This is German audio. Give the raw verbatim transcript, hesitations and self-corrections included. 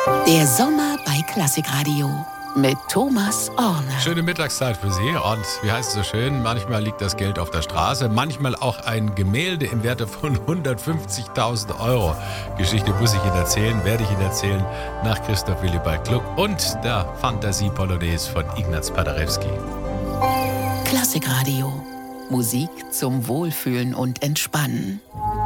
Der Sommer bei Klassikradio mit Thomas Orne. Schöne Mittagszeit für Sie und wie heißt es so schön, manchmal liegt das Geld auf der Straße, manchmal auch ein Gemälde im Werte von hundertfünfzigtausend Euro. Geschichte muss ich Ihnen erzählen, werde ich Ihnen erzählen nach Christoph Willibald Gluck und der Fantasie-Polonaise von Ignaz Paderewski. Klassikradio. Musik zum Wohlfühlen und Entspannen.